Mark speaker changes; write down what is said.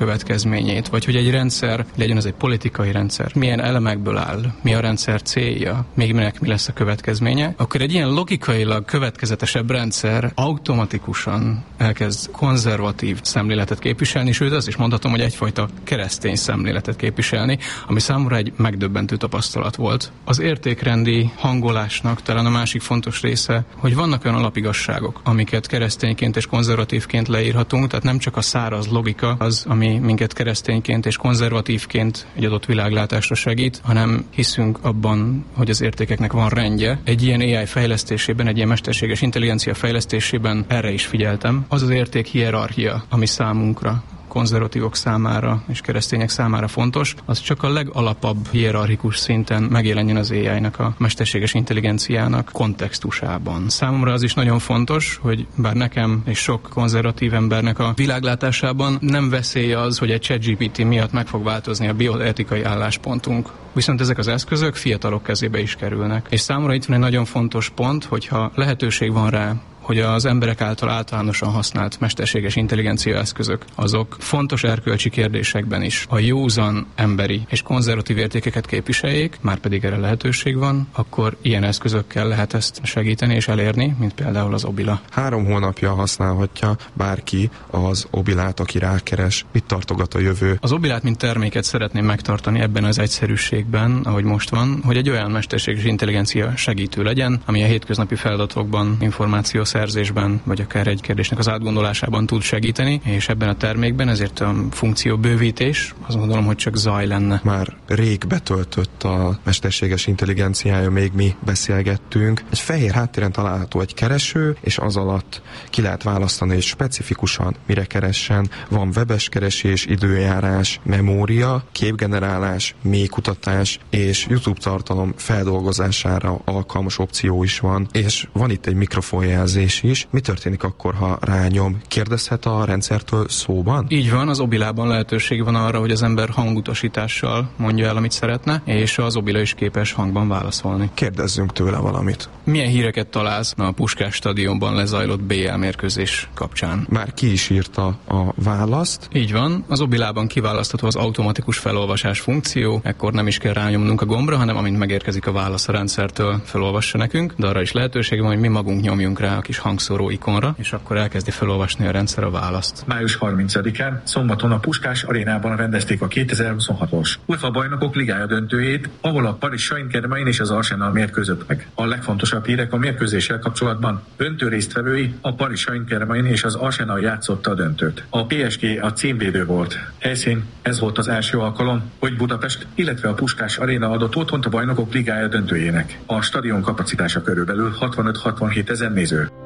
Speaker 1: következményét, vagy hogy egy rendszer, legyen az egy politikai rendszer, milyen elemekből áll, mi a rendszer célja, még mi lesz a következménye, akkor egy ilyen logikailag következetesebb rendszer automatikusan elkezd konzervatív szemléletet képviselni, sőt azt is mondhatom, hogy egyfajta keresztény szemléletet képviselni, ami számomra egy megdöbbentő tapasztalat volt. Az értékrendi hangolásnak talán a másik fontos része, hogy vannak olyan alapigasságok, amiket keresztényként és konzervatívként leírhatunk, tehát nem csak a száraz logika az, ami minket keresztényként és konzervatívként egy adott világlátásra segít, hanem hiszünk abban, hogy az értékeknek van rendje. Egy ilyen AI fejlesztésében, egy ilyen mesterséges intelligencia fejlesztésében erre is figyeltem. Az az érték hierarchia, ami számunkra, konzervatívok számára és keresztények számára fontos, az csak a legalapabb hierarchikus szinten megjelenjen az AI-nak, a mesterséges intelligenciának kontextusában. Számomra az is nagyon fontos, hogy bár nekem és sok konzervatív embernek a világlátásában nem veszély az, hogy egy ChatGPT miatt meg fog változni a bioetikai álláspontunk. Viszont ezek az eszközök fiatalok kezébe is kerülnek. És számomra itt van egy nagyon fontos pont, hogyha lehetőség van rá, hogy az emberek által általánosan használt mesterséges intelligencia eszközök, azok fontos erkölcsi kérdésekben is a józan emberi és konzervatív értékeket képviseljék, már pedig erre lehetőség van, akkor ilyen eszközökkel lehet ezt segíteni és elérni, mint például az Obila.
Speaker 2: 3 hónapja használhatja bárki az Obilát, aki rákeres. Mit tartogat a jövő?
Speaker 1: Az Obilát, mint terméket szeretném megtartani ebben az egyszerűségben, ahogy most van, hogy egy olyan mesterséges intelligencia segítő legyen, ami a hétköznapi feladatokban, információszerzésben, vagy akár egy kérdésnek az átgondolásában tud segíteni, és ebben a termékben ezért a funkció bővítés, azt gondolom, hogy csak zaj lenne.
Speaker 2: Már rég betöltött a mesterséges intelligenciája, még mi beszélgettünk. Egy fehér háttéren található egy kereső, és az alatt ki lehet választani, hogy specifikusan mire keressen. Van webes keresés, időjárás, memória, képgenerálás, mély kutatás, és YouTube tartalom feldolgozására alkalmas opció is van, és van itt egy mikrofonjelzés is. Mi történik akkor, ha rányom? Kérdezhet a rendszertől szóban?
Speaker 1: Így van, az Obilában lehetőség van arra, hogy az ember hangutasítással mondja el, amit szeretne, és az Obila is képes hangban válaszolni.
Speaker 2: Kérdezzünk tőle valamit.
Speaker 1: Milyen híreket találsz a Puskás stadionban lezajlott BL mérkőzés kapcsán?
Speaker 2: Már ki is írta a választ.
Speaker 1: Így van, az Obilában kiválasztható az automatikus felolvasás funkció, ekkor nem is kell rányomnunk a gombra, hanem amint megérkezik a válasz a rendszertől, felolvassa nekünk, de arra is lehetőség van, hogy mi magunk nyomjunk rá a kis hangszóró ikonra, és akkor elkezdi felolvasni a rendszer a választ.
Speaker 3: Május 30-án szombaton a Puskás arénában rendezték a 2026-os UEFA Bajnokok Ligája döntőjét, ahol a Paris Saint-Germain és az Arsenal mérkőzött meg. A legfontosabb hírek a mérkőzéssel kapcsolatban: döntő résztvevői, a Paris Saint-Germain és az Arsenal játszotta a döntőt. A PSG a címvédő volt. Helyszín: ez volt az első alkalom, hogy Budapest, illetve a Puskás aréna adott otthont a Bajnokok Ligája döntőjének. A stadion kapacitása körülbelül 65-67 ezer néző.